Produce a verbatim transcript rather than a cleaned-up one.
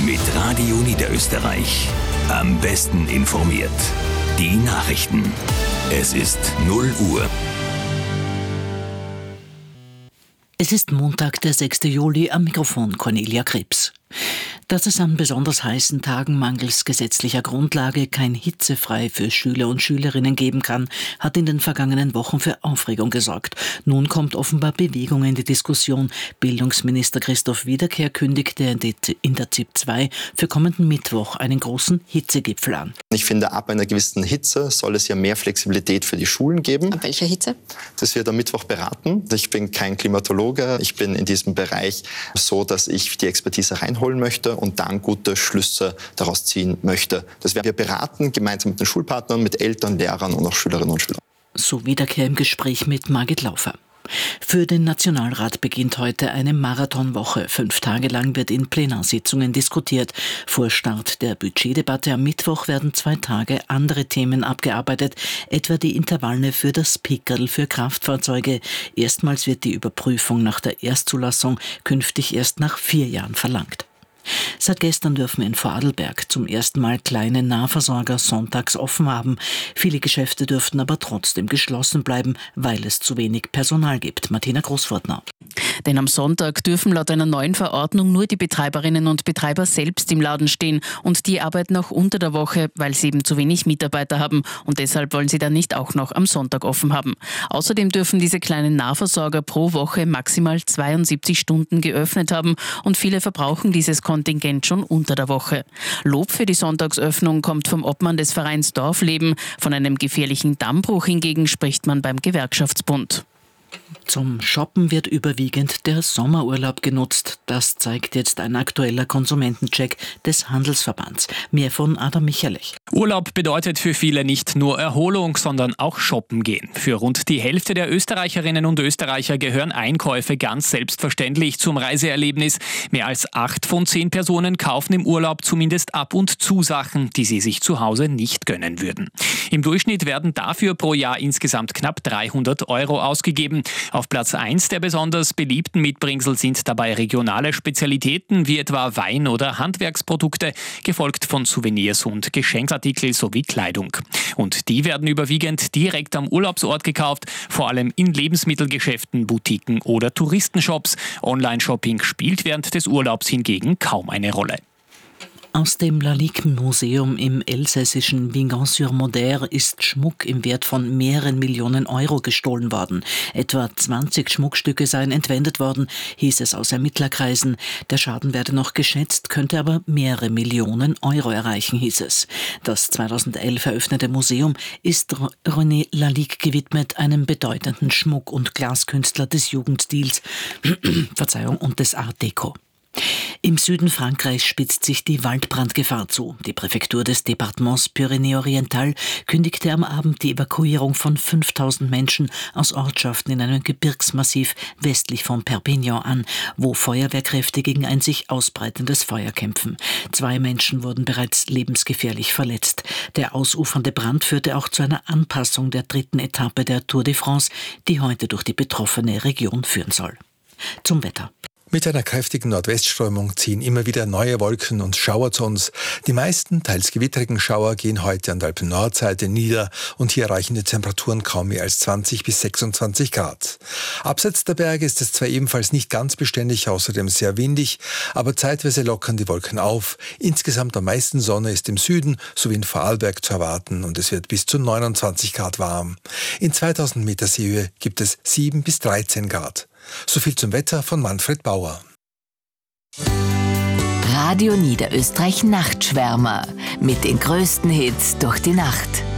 mit Radio Niederösterreich. Am besten informiert. Die Nachrichten. Es ist null Uhr. Es ist Montag, der sechster Juli, am Mikrofon Cornelia Krebs. Dass es an besonders heißen Tagen mangels gesetzlicher Grundlage kein Hitzefrei für Schüler und Schülerinnen geben kann, hat in den vergangenen Wochen für Aufregung gesorgt. Nun kommt offenbar Bewegung in die Diskussion. Bildungsminister Christoph Wiederkehr kündigte in der Z I P zwei für kommenden Mittwoch einen großen Hitzegipfel an. Ich finde, ab einer gewissen Hitze soll es ja mehr Flexibilität für die Schulen geben. Ab welcher Hitze? Das wird am Mittwoch beraten. Ich bin kein Klimatologe. Ich bin in diesem Bereich so, dass ich die Expertise reinholen möchte und dann gute Schlüsse daraus ziehen möchte. Das werden wir beraten, gemeinsam mit den Schulpartnern, mit Eltern, Lehrern und auch Schülerinnen und Schülern. So Wiederkehr im Gespräch mit Margit Laufer. Für den Nationalrat beginnt heute eine Marathonwoche. Fünf Tage lang wird in Plenarsitzungen diskutiert. Vor Start der Budgetdebatte am Mittwoch werden zwei Tage andere Themen abgearbeitet, etwa die Intervalle für das Pickerl für Kraftfahrzeuge. Erstmals wird die Überprüfung nach der Erstzulassung künftig erst nach vier Jahren verlangt. Seit gestern dürfen in Vorarlberg zum ersten Mal kleine Nahversorger sonntags offen haben. Viele Geschäfte dürften aber trotzdem geschlossen bleiben, weil es zu wenig Personal gibt. Martina Großfurtner. Denn am Sonntag dürfen laut einer neuen Verordnung nur die Betreiberinnen und Betreiber selbst im Laden stehen. Und die arbeiten auch unter der Woche, weil sie eben zu wenig Mitarbeiter haben. Und deshalb wollen sie dann nicht auch noch am Sonntag offen haben. Außerdem dürfen diese kleinen Nahversorger pro Woche maximal zweiundsiebzig Stunden geöffnet haben. Und viele verbrauchen dieses Kontingent schon unter der Woche. Lob für die Sonntagsöffnung kommt vom Obmann des Vereins Dorfleben. Von einem gefährlichen Dammbruch hingegen spricht man beim Gewerkschaftsbund. Zum Shoppen wird überwiegend der Sommerurlaub genutzt. Das zeigt jetzt ein aktueller Konsumentencheck des Handelsverbands. Mehr von Adam Michalech. Urlaub bedeutet für viele nicht nur Erholung, sondern auch shoppen gehen. Für rund die Hälfte der Österreicherinnen und Österreicher gehören Einkäufe ganz selbstverständlich zum Reiseerlebnis. Mehr als acht von zehn Personen kaufen im Urlaub zumindest ab und zu Sachen, die sie sich zu Hause nicht gönnen würden. Im Durchschnitt werden dafür pro Jahr insgesamt knapp dreihundert Euro ausgegeben. Auf Platz eins der besonders beliebten Mitbringsel sind dabei regionale Spezialitäten wie etwa Wein- oder Handwerksprodukte, gefolgt von Souvenirs und Geschenksartikel sowie Kleidung. Und die werden überwiegend direkt am Urlaubsort gekauft, vor allem in Lebensmittelgeschäften, Boutiquen oder Touristenshops. Online-Shopping spielt während des Urlaubs hingegen kaum eine Rolle. Aus dem Lalique-Museum im elsässischen Vingan-sur-Moder ist Schmuck im Wert von mehreren Millionen Euro gestohlen worden. Etwa zwanzig Schmuckstücke seien entwendet worden, hieß es aus Ermittlerkreisen. Der Schaden werde noch geschätzt, könnte aber mehrere Millionen Euro erreichen, hieß es. Das zweitausendelf eröffnete Museum ist René Lalique gewidmet, einem bedeutenden Schmuck- und Glaskünstler des Jugendstils Verzeihung, und des Art Deco. Im Süden Frankreichs spitzt sich die Waldbrandgefahr zu. Die Präfektur des Departements Pyrénées-Oriental kündigte am Abend die Evakuierung von fünftausend Menschen aus Ortschaften in einem Gebirgsmassiv westlich von Perpignan an, wo Feuerwehrkräfte gegen ein sich ausbreitendes Feuer kämpfen. Zwei Menschen wurden bereits lebensgefährlich verletzt. Der ausufernde Brand führte auch zu einer Anpassung der dritten Etappe der Tour de France, die heute durch die betroffene Region führen soll. Zum Wetter. Mit einer kräftigen Nordwestströmung ziehen immer wieder neue Wolken und Schauer zu uns. Die meisten, teils gewitterigen Schauer gehen heute an der Alpen-Nordseite nieder und hier erreichen die Temperaturen kaum mehr als zwanzig bis sechsundzwanzig Grad. Abseits der Berge ist es zwar ebenfalls nicht ganz beständig, außerdem sehr windig, aber zeitweise lockern die Wolken auf. Insgesamt am meisten Sonne ist im Süden sowie in Vorarlberg zu erwarten und es wird bis zu neunundzwanzig Grad warm. In zweitausend Meter Seehöhe gibt es sieben bis dreizehn Grad. So viel zum Wetter von Manfred Bauer. Radio Niederösterreich Nachtschwärmer mit den größten Hits durch die Nacht.